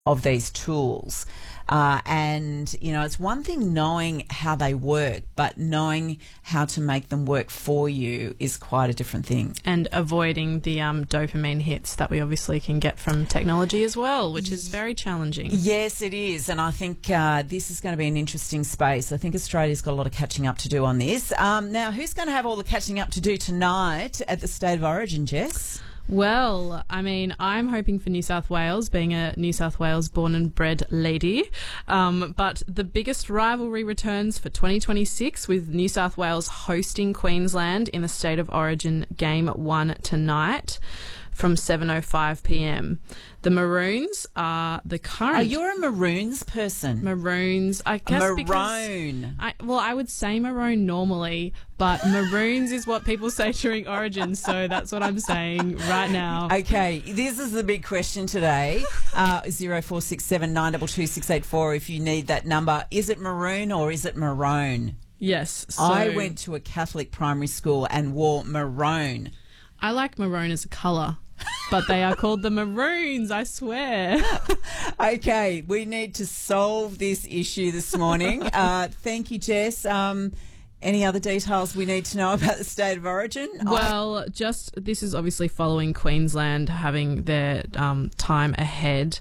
of these tools. And, it's one thing knowing how they work, but knowing how to make them work for you is quite a different thing. And avoiding the dopamine hits that we obviously can get from technology as well, which is very challenging. Yes, it is. And I think this is going to be an interesting space. I think Australia's got a lot of catching up to do on this. Now, who's going to have all the catching up to do tonight at the State of Origin, Jess? Well, I'm hoping for New South Wales, being a New South Wales born and bred lady. But the biggest rivalry returns for 2026 with New South Wales hosting Queensland in the State of Origin Game 1 tonight from 7:05 p.m. The Maroons are the current... Oh, you're a Maroons person. Maroons, I guess. Maroon. I would say maroon normally, but Maroons is what people say during Origin, so that's what I'm saying right now. Okay, this is the big question today. 0467 922 684 if you need that number. Is it maroon or is it maroon? Yes. So I went to a Catholic primary school and wore maroon. I like maroon as a colour, but they are called the Maroons, I swear. Okay, we need to solve this issue this morning. Thank you, Jess. Any other details we need to know about the State of Origin? Well, this is obviously following Queensland having their time ahead.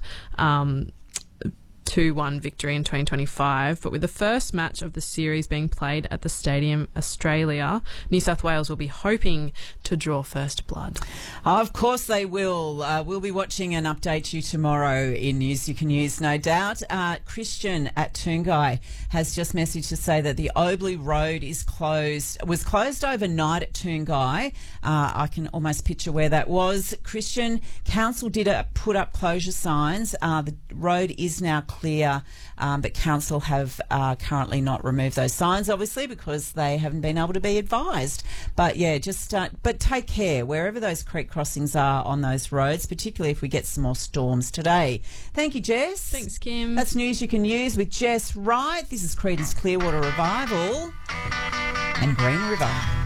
2-1 victory in 2025, but with the first match of the series being played at the Stadium Australia, New South Wales will be hoping to draw first blood. Of course they will. We'll be watching and update you tomorrow in News You Can Use, no doubt. Christian at Toongai has just messaged to say that the Obley Road was closed overnight at Toongai. I can almost picture where that was. Christian, council did put up closure signs. The road is now clear, but council have currently not removed those signs, obviously, because they haven't been able to be advised. But yeah, but take care wherever those creek crossings are on those roads, particularly if we get some more storms today. Thank you, Jess. Thanks, Kim. That's News You Can Use with Jess Wright. This is Creedence Clearwater Revival and Green River.